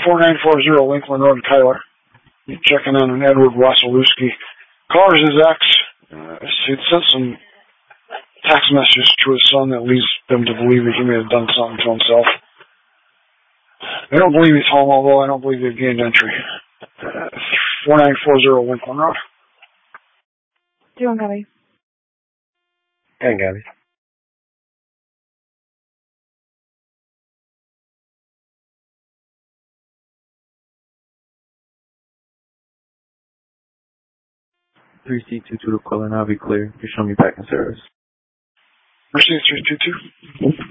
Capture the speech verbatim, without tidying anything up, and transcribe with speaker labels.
Speaker 1: four nine four zero Lincoln Road, Kyler. You're checking on an Edward Wasilewski. Caller's his ex. Uh, he'd sent some text messages to his son that leads them to believe that he may have done something to himself. I don't believe he's home, although I don't believe they've gained entry. Uh, four nine four zero Lincoln Road.
Speaker 2: Do you want Gabby?
Speaker 3: And Gabby.
Speaker 4: three C two two to caller now be clear. You show me back in service.
Speaker 1: Mercy three two two.